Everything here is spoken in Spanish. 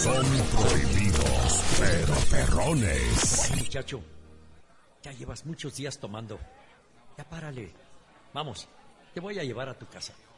Son prohibidos, pero perrones. Oye, muchacho, ya llevas muchos días tomando. Ya párale. Vamos, te voy a llevar a tu casa.